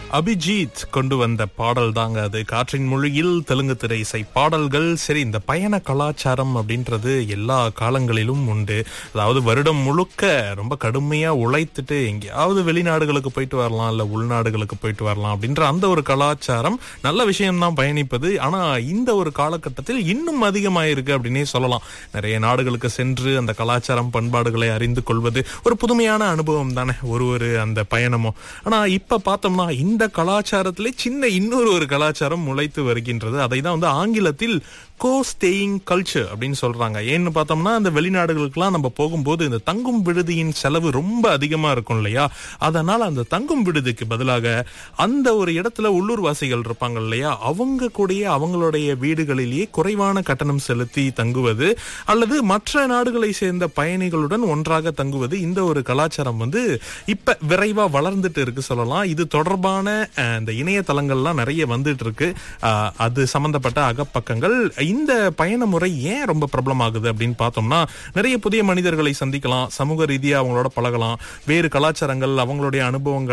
அபிஜித் கொண்டு வந்த பாடல் தாங்க அது. காற்றின் மொழியில் தெலுங்கு திரை இசை பாடல்கள். சரி, இந்த பயண கலாச்சாரம் அப்படின்றது எல்லா காலங்களிலும் உண்டு. அதாவது வருடம் முழுக்க ரொம்ப கடுமையா உழைத்துட்டு எங்கேயாவது வெளிநாடுகளுக்கு போயிட்டு வரலாம், இல்ல உள்நாடுகளுக்கு போயிட்டு வரலாம் அப்படின்ற அந்த ஒரு கலாச்சாரம் நல்ல விஷயம்தான் பயணிப்பது. ஆனா இந்த ஒரு காலகட்டத்தில் இன்னும் அதிகமாயிருக்கு அப்படின்னே சொல்லலாம். நிறைய நாடுகளுக்கு சென்று அந்த கலாச்சாரம் பண்பாடுகளை அறிந்து கொள்வது ஒரு புதுமையான அனுபவம் தானே ஒரு அந்த பயணமும். ஆனா இப்ப பார்த்தோம்னா இந்த கலாச்சாரத்திலே சின்ன இன்னொரு கலாச்சாரம் முளைத்து வருகின்றது. அதை தான் ஆங்கிலத்தில் கோ-ஸ்டேயிங் கல்ச்சர் அப்படின்னு சொல்றாங்க. ஏன்னு பார்த்தோம்னா அந்த வெளிநாடுகளுக்கெல்லாம் நம்ம போகும்போது இந்த தங்கும் விடுதியின் செலவு ரொம்ப அதிகமா இருக்கும் இல்லையா? அதனால அந்த தங்கும் விடுதிக்கு பதிலாக அந்த ஒரு இடத்துல உள்ளூர்வாசிகள் இருப்பாங்க இல்லையா, அவங்க கூடயே அவங்களுடைய வீடுகளிலேயே குறைவான கட்டணம் செலுத்தி தங்குவது அல்லது மற்ற நாடுகளை சேர்ந்த பயணிகளுடன் ஒன்றாக தங்குவது, இந்த ஒரு கலாச்சாரம் இப்ப விரைவா வளர்ந்துட்டு இருக்கு சொல்லலாம். இது தொடர்பான இந்த இணையதளங்கள்லாம் நிறைய வந்துட்டு இருக்கு. அது சம்பந்தப்பட்ட அகப்பக்கங்கள். இந்த பயண முறை ஏன் ரொம்ப பிரபலமாகுது அப்படின்னு பார்த்தோம்னா, நிறைய புதிய மனிதர்களை சந்திக்கலாம், சமூக ரீதியா அவங்களோட பழகலாம், வேறு கலாச்சாரங்கள் அவங்களுடைய அனுபவங்கள்